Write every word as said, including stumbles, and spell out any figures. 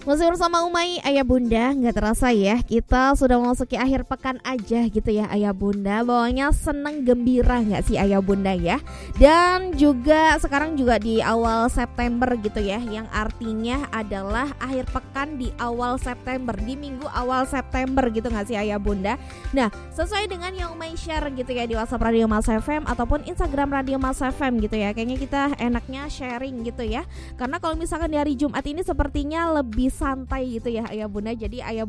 Masih bersama Umay, Ayah Bunda. Nggak terasa ya, kita sudah memasuki akhir pekan aja gitu ya Ayah Bunda. Bawanya seneng gembira nggak sih Ayah Bunda ya. Dan juga sekarang juga di awal September gitu ya, yang artinya adalah akhir pekan di awal September, di minggu awal September gitu nggak sih Ayah Bunda. Nah, sesuai dengan yang Umay share gitu ya di WhatsApp Radio Mas F M ataupun Instagram Radio Mas F M gitu ya. Kayaknya kita enaknya sharing gitu ya. Karena kalau misalkan di hari Jumat ini sepertinya lebih santai gitu ya Ayah Bunda. Jadi Ayah